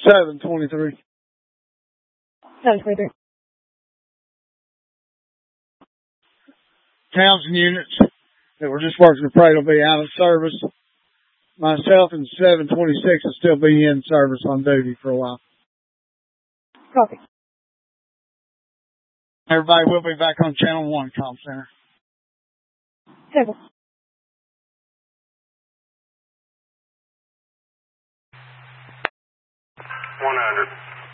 723. 723. Townsend units that were just working the parade will be out of service. Myself and 726 will still be in service on duty for a while. Copy. Everybody will be back on Channel 1 Comm Center. Table. 100.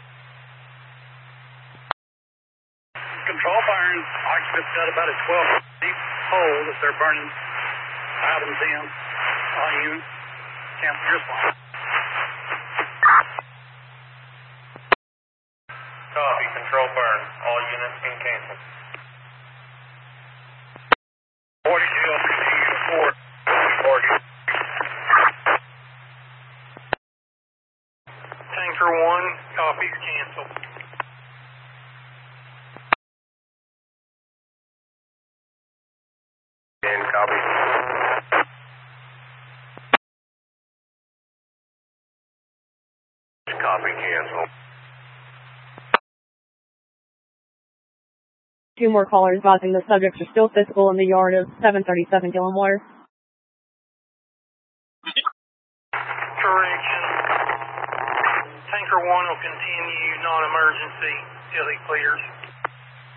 Control firing. Occupants got about a 12 deep hole that they're burning items in. All units. Cancel your response. Copy. Control burn. All units can cancel. 42 report. Tanker 1, copies canceled. And copy. Copy cancel. 2 more callers advising the subjects are still physical in the yard of 737 Gillenwater. Correction. Tanker 1 will continue non-emergency till he clears.